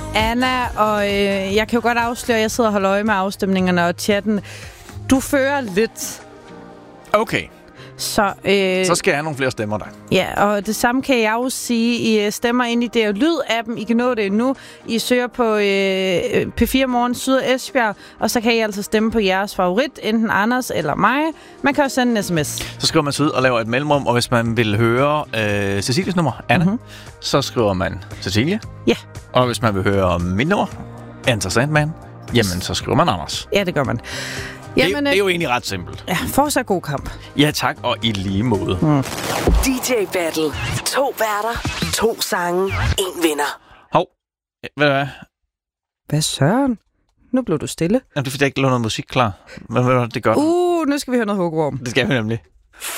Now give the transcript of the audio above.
Anna, og jeg kan jo godt afsløre, at jeg sidder og holder øje med afstemningerne og chatten. Du fører lidt. Okay. Så skal jeg have nogle flere stemmer der. Ja, og det samme kan jeg jo sige. I stemmer ind i det og lyd-appen. I kan nå det nu. I søger på P4 Morgen Syd og Esbjerg, og så kan I altså stemme på jeres favorit, enten Anders eller mig. Man kan også sende en sms. Så skriver man ud og laver et mellemrum, og hvis man vil høre Cecilies nummer, Anna, så skriver man Cecilie. Ja. Og hvis man vil høre mit nummer, Enter Sandman, jamen så skriver man Anders. Ja, det gør man. Jamen, det er jo egentlig ret simpelt. Ja, fortsat god kamp. Ja, tak, og i lige måde. DJ Battle. 2 værter, 2 sange, 1 vinder. Hov, ved du hvad? Hvad søren? Nu blev du stille. Jamen, det er fordi, jeg ikke lå noget musik klar. Men det er godt. Nu skal vi høre noget hugorm. Det skal vi nemlig.